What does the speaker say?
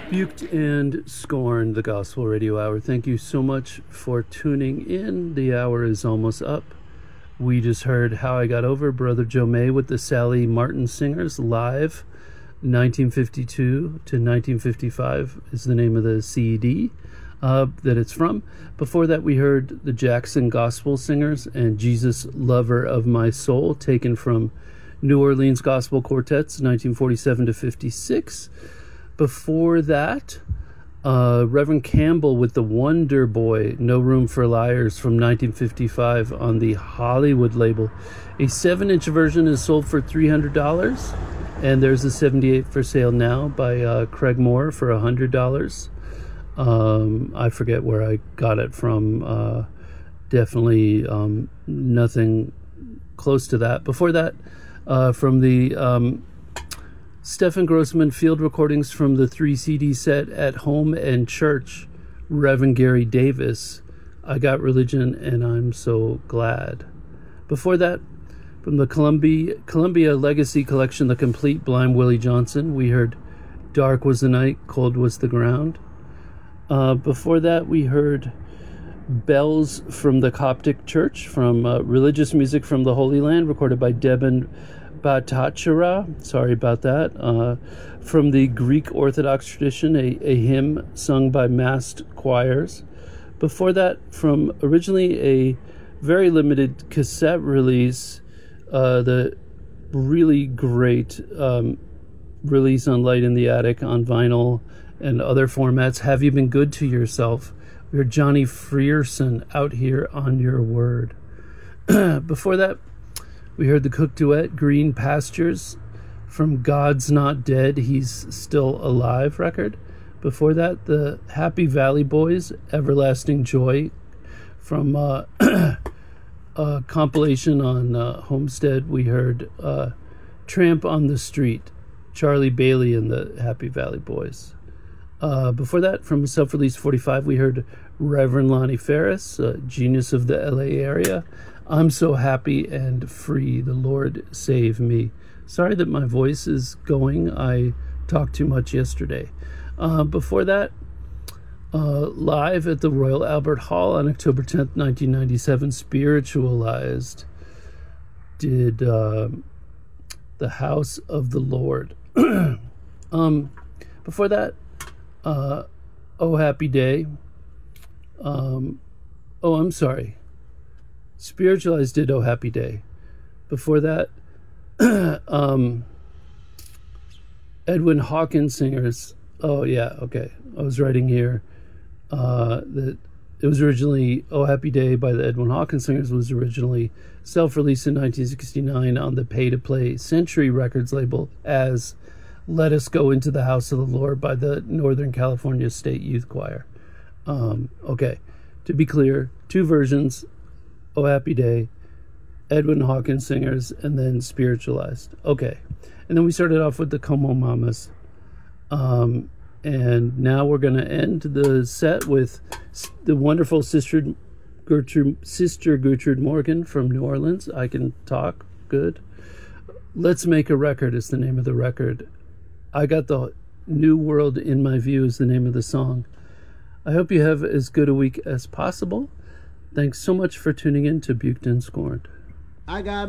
Buked and Scorned, the Gospel Radio Hour. Thank you so much for tuning in. The hour is almost up. We just heard How I Got Over, Brother Joe May with the Sally Martin Singers, live, 1952 to 1955 is the name of the CD that it's from. Before that, we heard the Jackson Gospel Singers and Jesus, Lover of My Soul, taken from New Orleans Gospel Quartets, 1947 to 56. Before that, Reverend Campbell with the Wonder Boy, No Room for Liars, from 1955 on the Hollywood label. A 7-inch version is sold for $300, and there's a 78 for sale now by Craig Moore for $100. I forget where I got it from. Definitely nothing close to that. Before that, from the Stephen Grossman field recordings from the 3 CD set At Home and Church, Reverend Gary Davis, I Got Religion and I'm So Glad. Before that, from the Columbia Legacy Collection, The Complete Blind Willie Johnson, we heard Dark Was the Night, Cold Was the Ground. Before that, we heard Bells from the Coptic Church, from Religious Music from the Holy Land, recorded by Deben Batachara, sorry about that, from the Greek Orthodox tradition, a hymn sung by massed choirs. Before that, from originally a very limited cassette release, the really great release on Light in the Attic on vinyl and other formats, Have You Been Good to Yourself? We heard Johnny Frierson, Out Here on Your Word. Before that, we heard the Cook duet, Green Pastures, from God's Not Dead, He's Still Alive record. Before that, the Happy Valley Boys, Everlasting Joy, from a compilation on Homestead. We heard Tramp on the Street, Charlie Bailey and the Happy Valley Boys. Before that, from Self-Release 45, we heard Reverend Lonnie Ferris, Genius of the LA Area, I'm So Happy and Free, The Lord Save Me. Sorry that my voice is going. I talked too much yesterday. Before that, live at the Royal Albert Hall on October 10th, 1997, Spiritualized did The House of the Lord. Before that, Oh Happy Day. I'm sorry. Spiritualized did Oh Happy Day. Before that, Edwin Hawkins Singers. Oh yeah, okay. I was writing here that it was originally Oh Happy Day by the Edwin Hawkins Singers was originally self-released in 1969 on the pay-to-play Century Records label as Let Us Go Into the House of the Lord by the Northern California State Youth Choir. Okay, to be clear, 2 versions, Oh Happy Day, Edwin Hawkins Singers, and then Spiritualized. Okay, and then we started off with the Como Mamas. And now we're going to end the set with the wonderful Sister Gertrude Morgan from New Orleans. I Can Talk Good. Let's Make a Record is the name of the record. I Got the New World in My View is the name of the song. I hope you have as good a week as possible. Thanks so much for tuning in to Buked and Scorned. I got